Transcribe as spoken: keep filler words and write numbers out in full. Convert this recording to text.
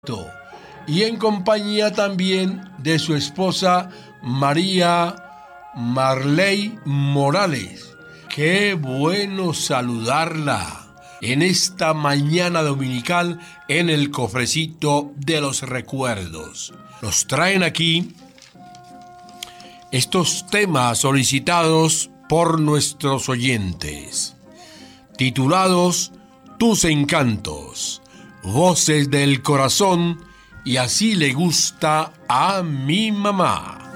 y en compañía también de su esposa María Marley Morales. Qué bueno saludarla en esta mañana dominical en el cofrecito de los recuerdos. Nos traen aquí estos temas solicitados por nuestros oyentes, titulados Tus encantos, voces del corazón y así le gusta a mi mamá.